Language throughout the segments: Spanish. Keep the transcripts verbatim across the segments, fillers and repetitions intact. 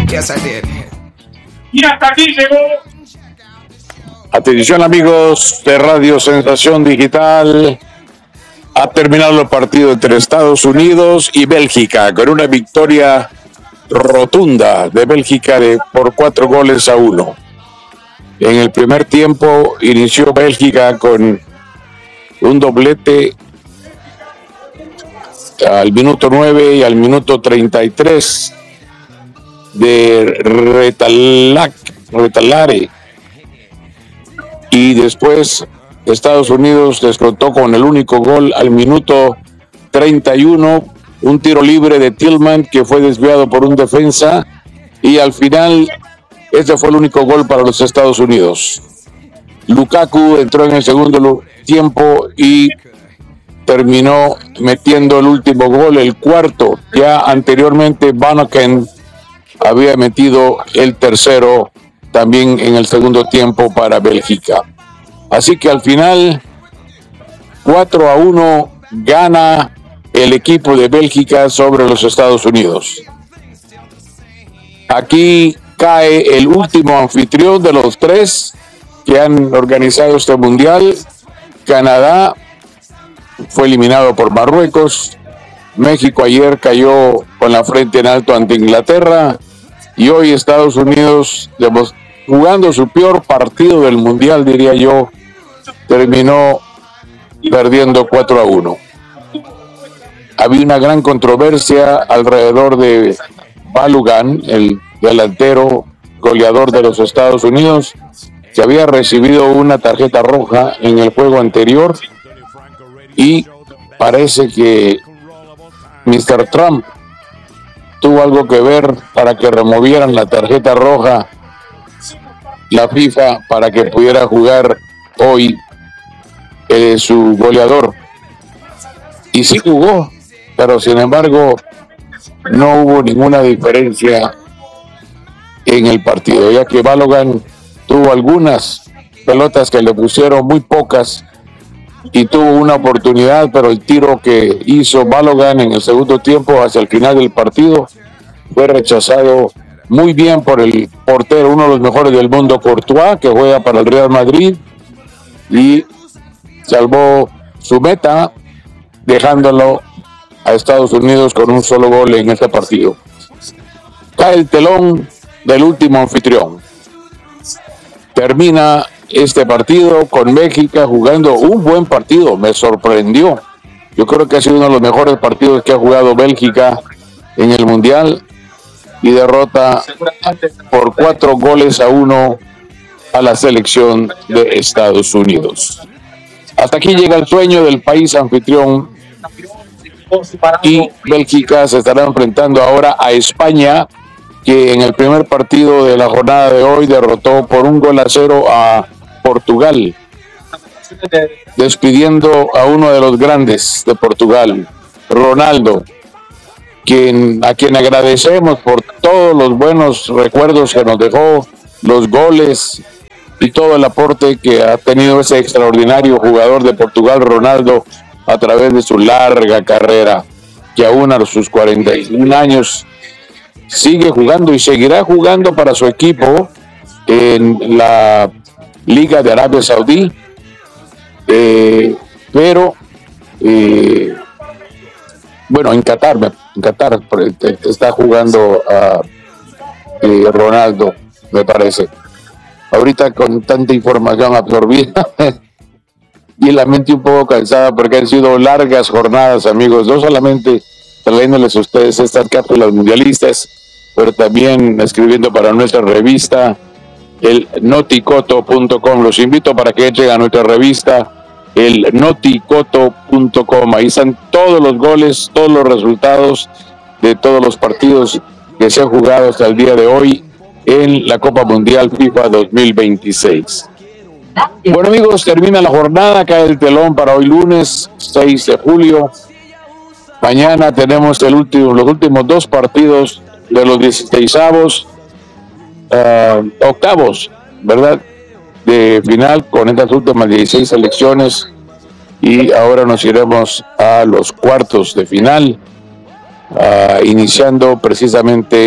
Yes, I did. Y hasta aquí llegó. Atención amigos de Radio Sensación Digital. Ha terminado el partido entre Estados Unidos y Bélgica con una victoria rotunda de Bélgica de, por cuatro goles a uno. En el primer tiempo inició Bélgica con un doblete al minuto nueve y al minuto treinta y tres de Retalac, Retalare, y después Estados Unidos descontó con el único gol al minuto treinta y uno, un tiro libre de Tillman que fue desviado por un defensa, y al final ese fue el único gol para los Estados Unidos. Lukaku entró en el segundo tiempo y terminó metiendo el último gol, el cuarto. Ya anteriormente Vanaken había metido el tercero también en el segundo tiempo para Bélgica. Así que al final cuatro a uno gana el equipo de Bélgica sobre los Estados Unidos. Aquí cae el último anfitrión de los tres que han organizado este mundial. Canadá fue eliminado por Marruecos. México ayer cayó con la frente en alto ante Inglaterra. Y hoy Estados Unidos, digamos, jugando su peor partido del mundial, diría yo, terminó perdiendo cuatro a uno. Había una gran controversia alrededor de Balogun, el delantero goleador de los Estados Unidos, que había recibido una tarjeta roja en el juego anterior, y parece que mister Trump tuvo algo que ver para que removieran la tarjeta roja la FIFA para que pudiera jugar hoy eh, su goleador. Y sí jugó, pero sin embargo no hubo ninguna diferencia en el partido, ya que Balogun tuvo algunas pelotas que le pusieron, muy pocas, y tuvo una oportunidad, pero el tiro que hizo Balogun en el segundo tiempo hacia el final del partido fue rechazado muy bien por el portero, uno de los mejores del mundo, Courtois, que juega para el Real Madrid, y salvó su meta, dejándolo a Estados Unidos con un solo gol en este partido. Cae el telón del último anfitrión. Termina este partido con México jugando un buen partido, me sorprendió. Yo creo que ha sido uno de los mejores partidos que ha jugado Bélgica en el Mundial, y derrota por cuatro goles a uno a la selección de Estados Unidos. Hasta aquí llega el sueño del país anfitrión, y Bélgica se estará enfrentando ahora a España, que en el primer partido de la jornada de hoy derrotó por un gol a cero a Portugal, despidiendo a uno de los grandes de Portugal, Ronaldo, quien, a quien agradecemos por todos los buenos recuerdos que nos dejó, los goles y todo el aporte que ha tenido ese extraordinario jugador de Portugal, Ronaldo, a través de su larga carrera, que aún a sus cuarenta y un años sigue jugando y seguirá jugando para su equipo en la Liga de Arabia Saudí, eh, pero eh, bueno, en Qatar, en Qatar está jugando a eh, Ronaldo, me parece. Ahorita con tanta información absorbida y la mente un poco cansada porque han sido largas jornadas, amigos, no solamente trayéndoles a ustedes estas cápsulas mundialistas, pero también escribiendo para nuestra revista, el noticoto punto com. Los invito para que entren a nuestra revista, el noticoto punto com. Ahí están todos los goles, todos los resultados de todos los partidos que se han jugado hasta el día de hoy en la Copa Mundial FIFA dos mil veintiséis. Bueno, amigos, termina la jornada, cae el telón para hoy lunes seis de julio. Mañana tenemos el último, los últimos dos partidos de los dieciseisavos, uh, octavos, ¿verdad?, de final, con estas últimas dieciséis selecciones, y ahora nos iremos a los cuartos de final, uh, iniciando precisamente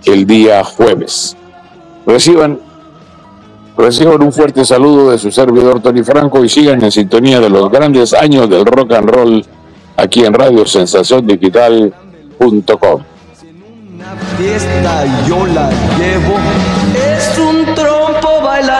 el día jueves. Reciban, reciban un fuerte saludo de su servidor Tony Franco y sigan en sintonía de los grandes años del rock and roll aquí en radio sensación digital punto com. Fiesta yo la llevo, es un